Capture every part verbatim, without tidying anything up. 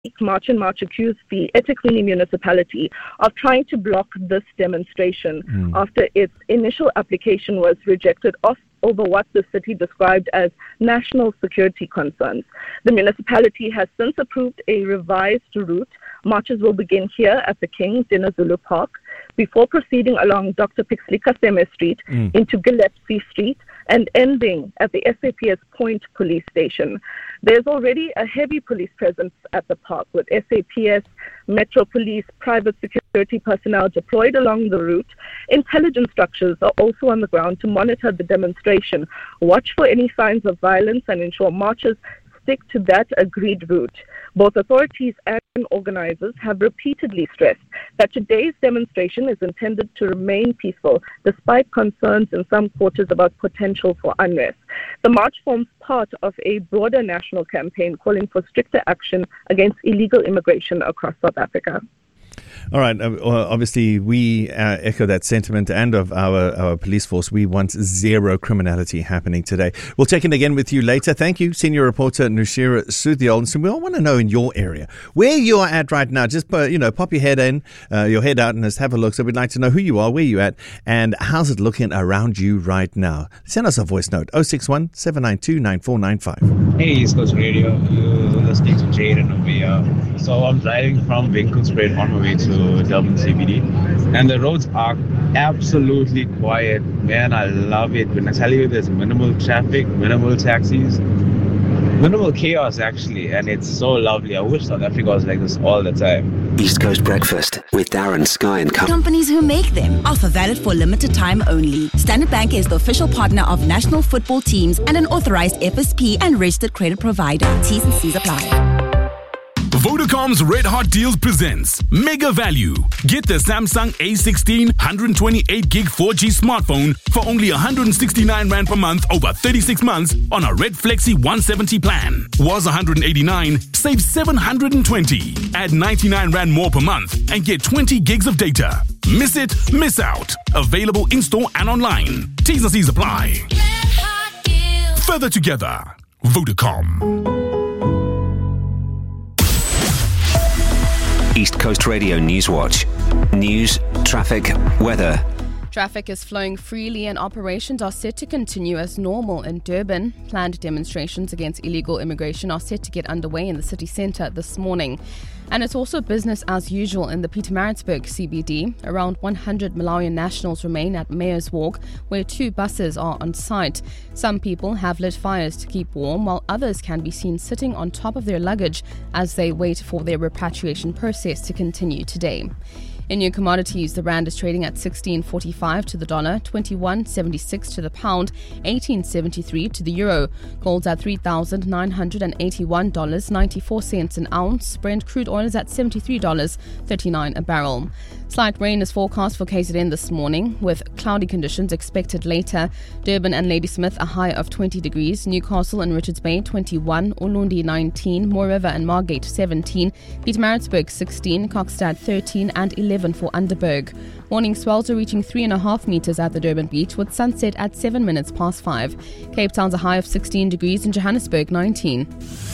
March and March accused the eThekwini municipality of trying to block this demonstration mm. after its initial application was rejected off over what the city described as national security concerns. The municipality has since approved a revised route. Marches will begin here at the King Dinizulu Park before proceeding along Doctor Pixlika Seme Street mm. into Gillespie Street and ending at the S A P S Point police station. There's already a heavy police presence at the park with S A P S, Metro Police, private security personnel deployed along the route. Intelligence structures are also on the ground to monitor the demonstration, watch for any signs of violence and ensure marchers stick to that agreed route. Both authorities and organizers have repeatedly stressed that today's demonstration is intended to remain peaceful, despite concerns in some quarters about potential for unrest. The march forms part of a broader national campaign calling for stricter action against illegal immigration across South Africa. All right. Uh, obviously, we uh, echo that sentiment and of our, our police force. We want zero criminality happening today. We'll check in again with you later. Thank you, senior reporter Nushira Suthiol. So we all want to know in your area where you are at right now. Just uh, you know, pop your head in, uh, your head out, and just have a look. So we'd like to know who you are, where you at, and how's it looking around you right now. Send us a voice note: oh six one, seven nine two, nine four nine five. Hey, East Coast Radio. You're listening to Jaden over here. So I'm driving from Winkelspruit on my way to Durban C B D, and the roads are absolutely quiet. Man, I love it. When I tell you there's minimal traffic, minimal taxis, minimal chaos actually, and it's so lovely. I wish South Africa was like this all the time. East Coast Breakfast with Darren, Sky and Co. Companies who make them. Offer valid for limited time only. Standard Bank is the official partner of national football teams and an authorized F S P and registered credit provider. T's and C's apply. Vodacom's Red Hot Deals presents Mega Value. Get the Samsung A sixteen one twenty-eight gig four G smartphone for only one hundred sixty-nine rand per month over thirty-six months on a Red Flexi one seventy plan. Was one hundred eighty-nine, save seven hundred twenty. Add ninety-nine rand more per month and get twenty gigs of data. Miss it, miss out. Available in-store and online. T's and C's apply. Further together. Vodacom. East Coast Radio News Watch. News, traffic, weather. Traffic is flowing freely and operations are set to continue as normal in Durban. Planned demonstrations against illegal immigration are set to get underway in the city centre this morning. And it's also business as usual in the Pietermaritzburg C B D. Around one hundred Malawian nationals remain at Mayor's Walk, where two buses are on site. Some people have lit fires to keep warm, while others can be seen sitting on top of their luggage as they wait for their repatriation process to continue today. In new commodities, the rand is trading at sixteen forty-five to the dollar, twenty-one seventy-six to the pound, eighteen seventy-three to the euro. Gold's at three thousand nine hundred eighty-one dollars and ninety-four cents an ounce. Brent crude oil is at seventy-three dollars and thirty-nine cents a barrel. Slight rain is forecast for K Z N this morning, with cloudy conditions expected later. Durban and Ladysmith a high of twenty degrees, Newcastle and Richards Bay twenty-one, Ulundi nineteen, Moore River and Margate seventeen, Pietermaritzburg sixteen, Kokstad thirteen and eleven for Underberg. Morning swells are reaching three and a half meters at the Durban beach, with sunset at seven minutes past five. Cape Town's a high of sixteen degrees and Johannesburg nineteen.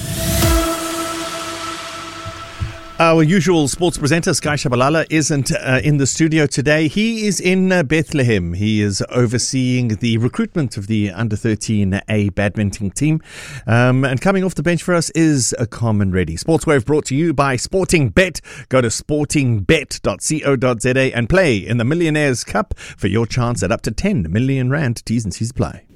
Our usual sports presenter, Sky Shabalala, isn't uh, in the studio today. He is in uh, Bethlehem. He is overseeing the recruitment of the under thirteen A badminton team. Um, and coming off the bench for us is a Carmen Reddy. Sportswave brought to you by Sporting Bet. Go to sporting bet dot co dot za and play in the Millionaires Cup for your chance at up to ten million rand. T's and C's apply.